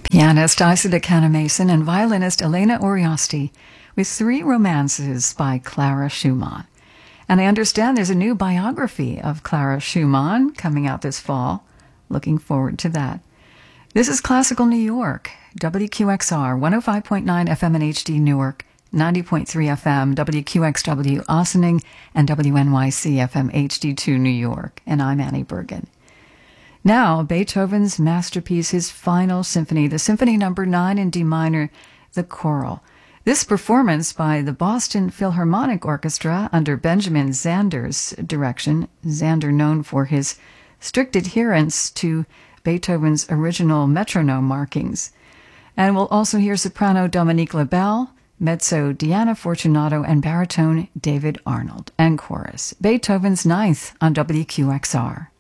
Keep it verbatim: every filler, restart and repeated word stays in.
Pianist Isida Canamason and violinist Elena Oriosti with Three Romances by Clara Schumann. And I understand there's a new biography of Clara Schumann coming out this fall. Looking forward to that. This is Classical New York, W Q X R, one oh five point nine F M and H D Newark, ninety point three F M, W Q X W Ossining, and W N Y C F M H D two New York. And I'm Annie Bergen. Now, Beethoven's masterpiece, his final symphony, the Symphony Number nine in D minor, the Choral. This performance by the Boston Philharmonic Orchestra under Benjamin Zander's direction, Zander known for his strict adherence to Beethoven's original metronome markings. And we'll also hear soprano Dominique Lebel, mezzo Diana Fortunato, and baritone David Arnold, and chorus, Beethoven's Ninth on W Q X R.